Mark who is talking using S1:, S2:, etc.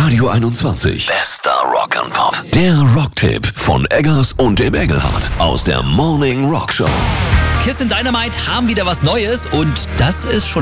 S1: Radio 21. Bester Rock and Pop. Der Rocktipp von Eggers und dem Engelhardt aus der Morning Rock Show.
S2: Kiss in Dynamite haben wieder was Neues und das ist schon